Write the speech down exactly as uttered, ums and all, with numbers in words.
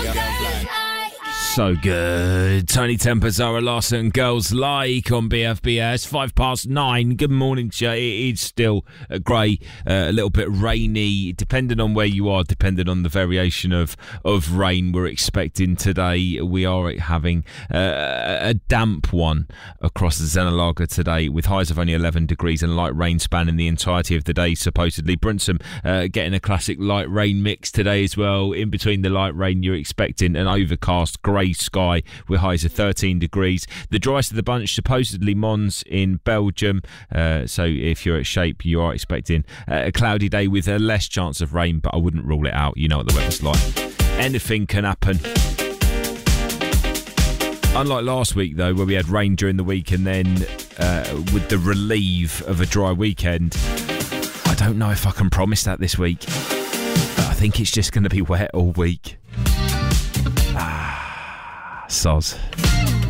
So good. Tony Temper, Zara Larson, Girls Like on B F B S. Five past nine. Good morning, Joe. It is still uh, grey, uh, a little bit rainy, depending on where you are, depending on the variation of, of rain we're expecting today. We are having uh, a damp one across the Zenalaga today, with highs of only eleven degrees and light rain spanning the entirety of the day, supposedly. Brinsham uh, getting a classic light rain mix today as well. In between the light rain, you're expecting an overcast grey sky with highs of thirteen degrees. The driest of the bunch, supposedly Mons in Belgium. Uh, so if you're at Shape, you are expecting uh, a cloudy day with a less chance of rain, but I wouldn't rule it out. You know what the weather's like. Anything can happen. Unlike last week, though, where we had rain during the week and then uh, with the relief of a dry weekend, I don't know if I can promise that this week. But I think it's just going to be wet all week. Ah. Soz.